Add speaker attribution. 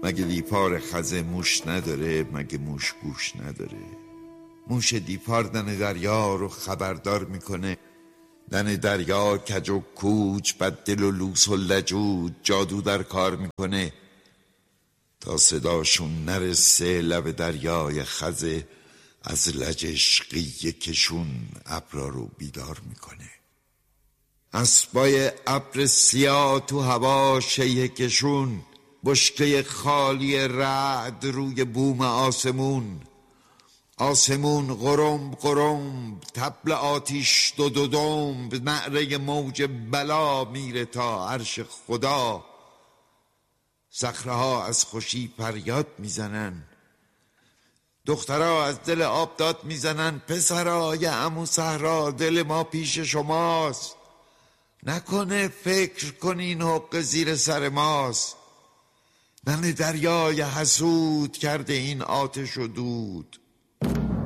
Speaker 1: مگه دیپار خزه موش نداره؟ مگه موش گوش نداره؟ موش دیپار دن دریا رو خبردار میکنه. دن دریا کج و کوچ، بد دل و لوس و لجوج، جادو در کار میکنه تا صداشون نرسه لب دریای خزه. از لجش قیه‌کشون ابرا رو بیدار میکنه. اسبای ابر سیاه تو هوا شیه‌کشون، بشکه خالی رعد روی بوم آسمون. آسمون غرم غرم، طبل آتیش دو دو دم، نعره موج بلا میره تا عرش خدا. صخره‌ها از خوشی فریاد میزنن، دخترها از دل آب داد میزنن. پسرای عمو صحرا، دل ما پیش شماست، نکنه فکر کنین حق زیر سر ماست. نن دریای حسود کرده این آتش و دود،